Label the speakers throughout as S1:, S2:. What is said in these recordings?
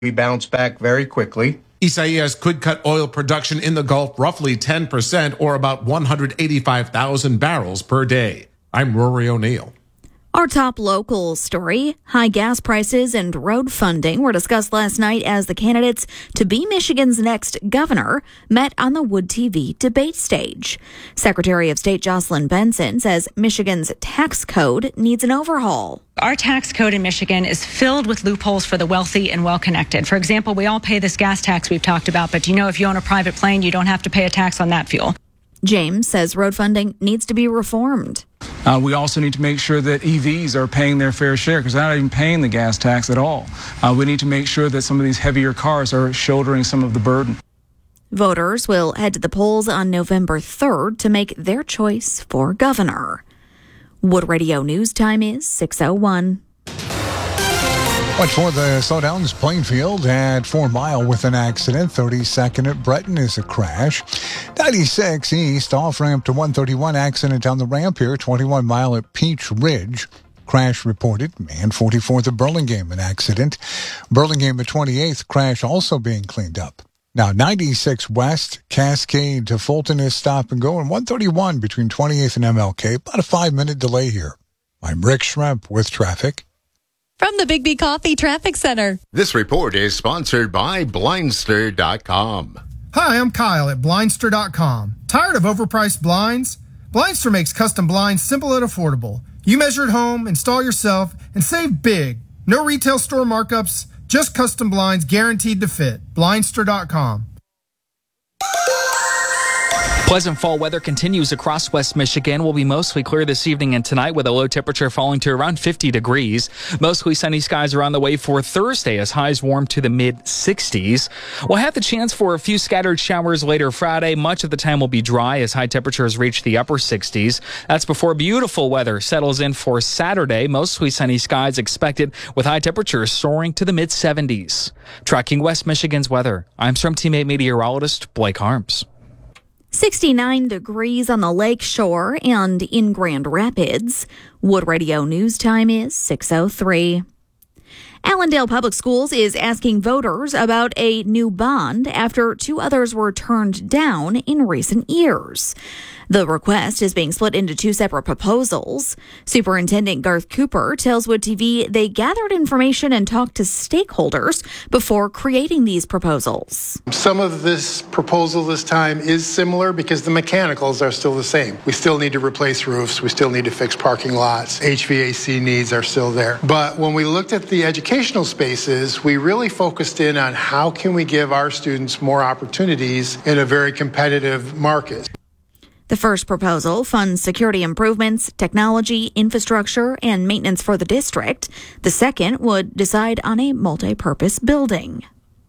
S1: We bounce back very quickly.
S2: Isaias could cut oil production in the Gulf roughly 10% or about 185,000 barrels per day. I'm Rory O'Neill.
S3: Our top local story, high gas prices and road funding were discussed last night as the candidates to be Michigan's next governor met on the Wood TV debate stage. Secretary of State Jocelyn Benson says Michigan's tax code needs an overhaul.
S4: Our tax code in Michigan is filled with loopholes for the wealthy and well-connected. For example, we all pay this gas tax we've talked about, but do you know if you own a private plane, you don't have to pay a tax on that fuel?
S3: James says road funding needs to be reformed.
S5: We also need to make sure that EVs are paying their fair share because they're not even paying the gas tax at all. We need to make sure that some of these heavier cars are shouldering some of the burden.
S3: Voters will head to the polls on November 3rd to make their choice for governor. Wood Radio News time is 6:01.
S6: Watch for the slowdowns. Plainfield at 4 Mile with an accident. 32nd at Breton is a crash. 96 East off-ramp to 131. Accident on the ramp here. 21 Mile at Peach Ridge. Crash reported. And 44th at Burlingame, an accident. Burlingame at 28th. Crash also being cleaned up. Now 96 West, Cascade to Fulton is stop and go. And 131 between 28th and MLK. About a 5-minute delay here. I'm Rick Schremp with traffic.
S7: From the Big B Coffee Traffic Center.
S8: This report is sponsored by Blindster.com.
S9: Hi, I'm Kyle at Blindster.com. Tired of overpriced blinds? Blindster makes custom blinds simple and affordable. You measure at home, install yourself, and save big. No retail store markups, just custom blinds guaranteed to fit. Blindster.com.
S10: Pleasant fall weather continues across West Michigan. Will be mostly clear this evening and tonight with a low temperature falling to around 50 degrees. Mostly sunny skies are on the way for Thursday as highs warm to the mid-60s. We'll have the chance for a few scattered showers later Friday. Much of the time will be dry as high temperatures reach the upper 60s. That's before beautiful weather settles in for Saturday. Mostly sunny skies expected with high temperatures soaring to the mid-70s. Tracking West Michigan's weather, I'm Storm Team 8 meteorologist Blake Harms.
S3: 69 degrees on the lake shore and in Grand Rapids. Wood Radio News time is 6:03. Allendale Public Schools is asking voters about a new bond after 2 others were turned down in recent years. The request is being split into 2 separate proposals. Superintendent Garth Cooper tells Wood TV they gathered information and talked to stakeholders before creating these proposals.
S11: Some of this proposal this time is similar because the mechanicals are still the same. We still need to replace roofs. We still need to fix parking lots. HVAC needs are still there. But when we looked at the educational spaces, we really focused in on how can we give our students more opportunities in a very competitive market.
S3: The first proposal funds security improvements, technology, infrastructure, and maintenance for the district. The second would decide on a multi-purpose building.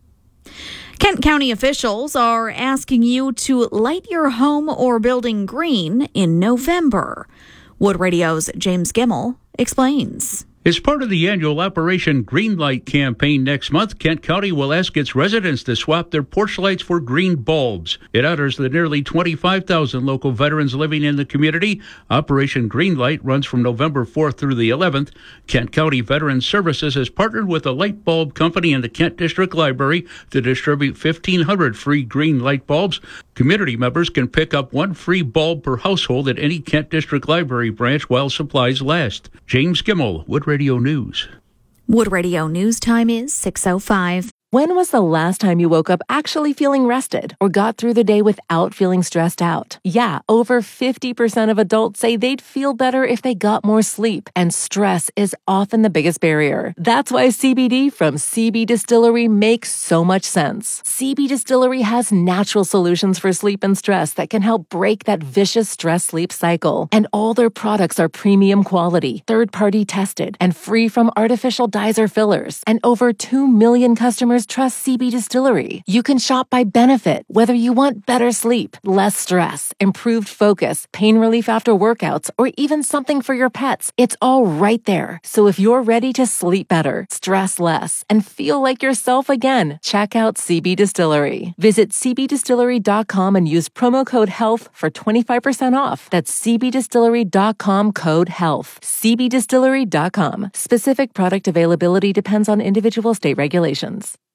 S3: Kent County officials are asking you to light your home or building green in November. Wood Radio's James Gimmel explains.
S12: As part of the annual Operation Greenlight campaign next month, Kent County will ask its residents to swap their porch lights for green bulbs. It honors the nearly 25,000 local veterans living in the community. Operation Greenlight runs from November 4th through the 11th. Kent County Veterans Services has partnered with a light bulb company in the Kent District Library to distribute 1,500 free green light bulbs. Community members can pick up 1 free bulb per household at any Kent District Library branch while supplies last. James Gimmel, Wood Radio News.
S3: Wood Radio News time is 6:05.
S7: When was the last time you woke up actually feeling rested or got through the day without feeling stressed out? Yeah, over 50% of adults say they'd feel better if they got more sleep, and stress is often the biggest barrier. That's why CBD from CB Distillery makes so much sense. CB Distillery has natural solutions for sleep and stress that can help break that vicious stress-sleep cycle. And all their products are premium quality, third-party tested, and free from artificial dyes or fillers. And over 2 million customers trust CB Distillery. You can shop by benefit, whether you want better sleep, less stress, improved focus, pain relief after workouts, or even something for your pets. It's all right there. So if you're ready to sleep better, stress less, and feel like yourself again, check out CB Distillery. Visit cbdistillery.com and use promo code HEALTH for 25% off. That's cbdistillery.com code HEALTH. cbdistillery.com. Specific product availability depends on individual state regulations.